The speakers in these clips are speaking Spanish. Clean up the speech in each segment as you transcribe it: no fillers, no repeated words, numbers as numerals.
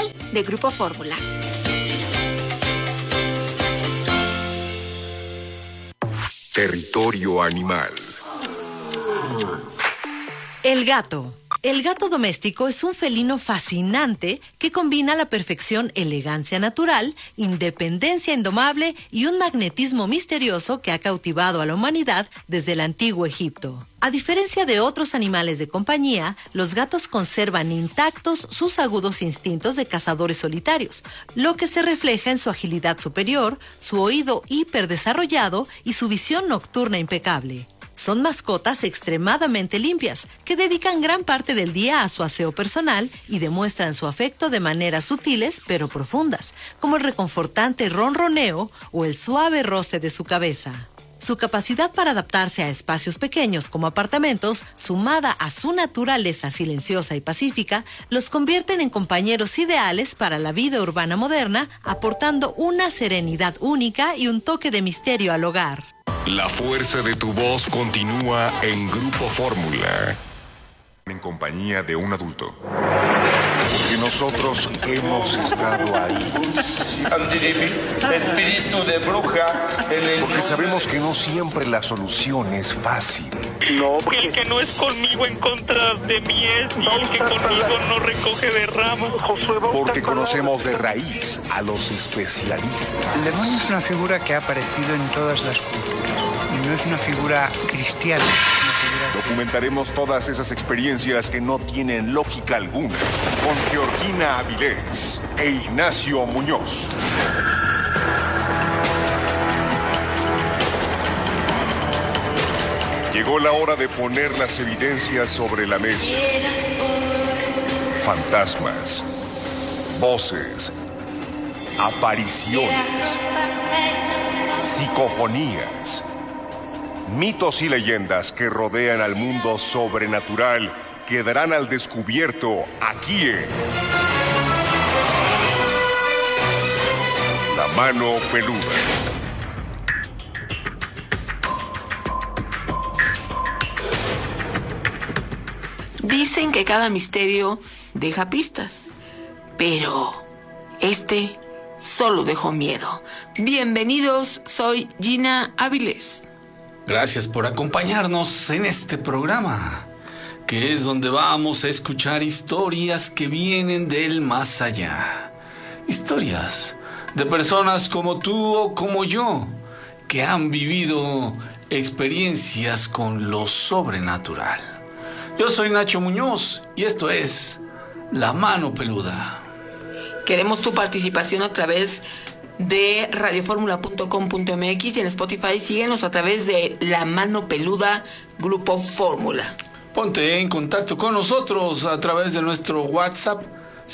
Digital de Grupo Fórmula. Territorio Animal. El gato. El gato doméstico es un felino fascinante que combina a la perfección elegancia natural, independencia indomable y un magnetismo misterioso que ha cautivado a la humanidad desde el antiguo Egipto. A diferencia de otros animales de compañía, los gatos conservan intactos sus agudos instintos de cazadores solitarios, lo que se refleja en su agilidad superior, su oído hiperdesarrollado y su visión nocturna impecable. Son mascotas extremadamente limpias, que dedican gran parte del día a su aseo personal y demuestran su afecto de maneras sutiles pero profundas, como el reconfortante ronroneo o el suave roce de su cabeza. Su capacidad para adaptarse a espacios pequeños como apartamentos, sumada a su naturaleza silenciosa y pacífica, los convierten en compañeros ideales para la vida urbana moderna, aportando una serenidad única y un toque de misterio al hogar. La fuerza de tu voz continúa en Grupo Fórmula. En compañía de un adulto. Porque nosotros hemos estado ahí. Espíritu de bruja. Porque sabemos que no siempre la solución es fácil. No, El que no es conmigo en contra de mí es, y el que conmigo no recoge de ramas. Porque conocemos de raíz a los especialistas. El demonio es una figura que ha aparecido en todas las culturas y no es una figura cristiana. Documentaremos todas esas experiencias que no tienen lógica alguna con Georgina Avilés e Ignacio Muñoz. Llegó la hora de poner las evidencias sobre la mesa. Fantasmas, voces, apariciones, psicofonías, mitos y leyendas que rodean al mundo sobrenatural quedarán al descubierto aquí en La Mano Peluda. Dicen que cada misterio deja pistas, pero este solo dejó miedo. Bienvenidos, soy Gina Avilés. Gracias por acompañarnos en este programa, que es donde vamos a escuchar historias que vienen del más allá. Historias de personas como tú o como yo, que han vivido experiencias con lo sobrenatural. Yo soy Nacho Muñoz y esto es La Mano Peluda. Queremos tu participación a través de radioformula.com.mx y en Spotify síguenos a través de La Mano Peluda Grupo Fórmula. Ponte en contacto con nosotros a través de nuestro WhatsApp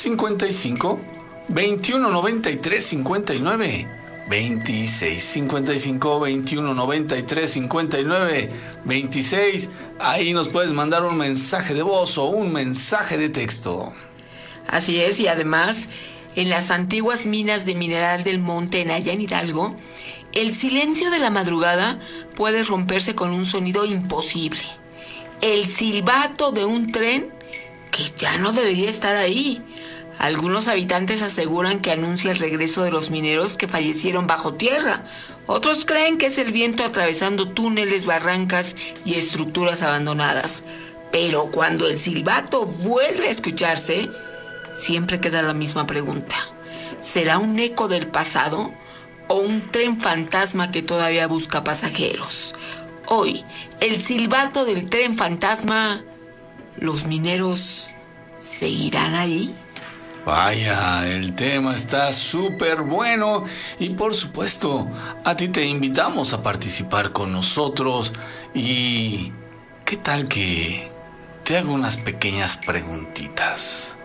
55 21 93 59 26 55 21 93 59 26. Ahí nos puedes mandar un mensaje de voz o un mensaje de texto. Así es, y además, en las antiguas minas de mineral del monte en allá en Hidalgo, el silencio de la madrugada puede romperse con un sonido imposible. El silbato de un tren que ya no debería estar ahí. Algunos habitantes aseguran que anuncia el regreso de los mineros que fallecieron bajo tierra. Otros creen que es el viento atravesando túneles, barrancas y estructuras abandonadas. Pero cuando el silbato vuelve a escucharse, siempre queda la misma pregunta. ¿Será un eco del pasado o un tren fantasma que todavía busca pasajeros? Hoy, el silbato del tren fantasma, ¿los mineros seguirán ahí? Vaya, el tema está súper bueno y por supuesto, a ti te invitamos a participar con nosotros. Y ¿qué tal que te hago unas pequeñas preguntitas?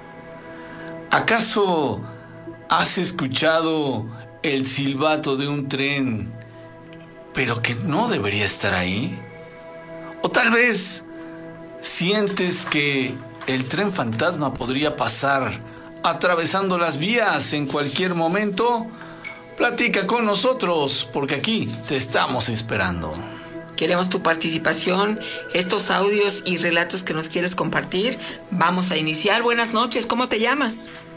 ¿Acaso has escuchado el silbato de un tren, pero que no debería estar ahí? ¿O tal vez sientes que el tren fantasma podría pasar atravesando las vías en cualquier momento? Platica con nosotros, porque aquí te estamos esperando. Queremos tu participación, estos audios y relatos que nos quieres compartir. Vamos a iniciar. Buenas noches, ¿cómo te llamas?